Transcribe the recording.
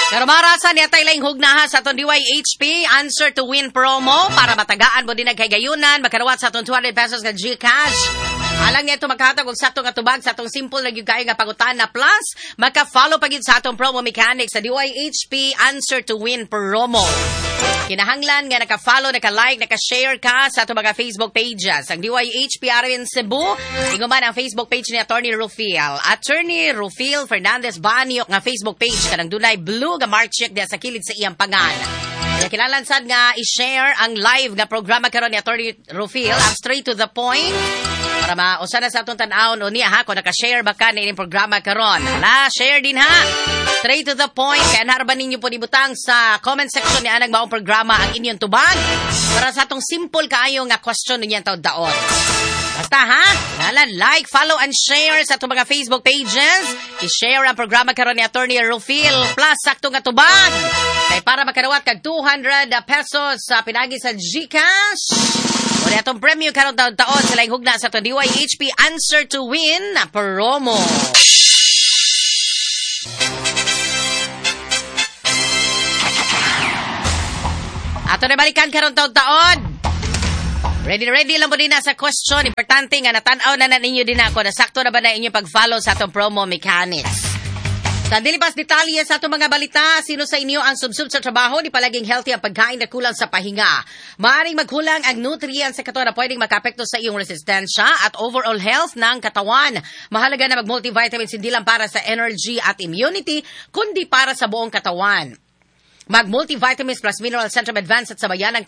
Pero marasan niya tayo lang hugnaha sa itong DYHP Answer to Win promo para matagaan mo din nagkagayunan. Makarawat sa itong 200 pesos na Gcash. Alang niya ito maghatag og sa itong atubag sa itong simple na yung kayo nga pagutan na plus. Maka-follow pagid sa itong promo mechanics sa DYHP Answer to Win promo. Kinahanglan nga naka-follow, naka-like, naka-share ka sa itong mga Facebook pages. Ang DYHP Arin Cebu, iguman ang Facebook page ni Attorney Rufil. Attorney Rufil Fernandez Banyok nga Facebook page kanang dunay blue nga mark check diya sa kilid sa iyang pangan. Kaya kinalansad nga i-share ang live nga programa karon ni Attorney Rufil, ang straight to the point. Para mausa na sa atong tan-awon o niya ha, kung naka-share ba ka na inyong programa karon. Hala, share din ha. Straight to the point. Kaya naharban ninyo po ibutang sa comment section ni anang maong programa ang inyong tubag. Para sa atong simple kaayo nga question ninyang taon-taon. Basta ha, nalan, like, follow, and share sa itong mga Facebook pages. I-share ang programa karon ni Attorney Rufil plus sakto nga tubag. Kaya para makarawat kag 200 pesos sa pinagi sa Gcash. O itong premyo karon taon-taon sila yung hugna sa itong DYHP Answer to Win na promo. Ato na balikan karon taon-taon. Ready lang po din na sa question. Importante nga natanaw na ninyo din ako na sakto na ba na inyo pag-follow sa itong promo mechanics. Sa dilipas detalye sa itong mga balita, sino sa inyo ang subsub sa trabaho, di palaging healthy ang pagkain na kulang sa pahinga. Maaring magkulang ang nutrients sa katawan na pwedeng makapekto sa iyong resistensya at overall health ng katawan. Mahalaga na mag-multivitamins hindi lang para sa energy at immunity, kundi para sa buong katawan. Mag-multivitamins plus mineral Centrum Advanced at sabayan ng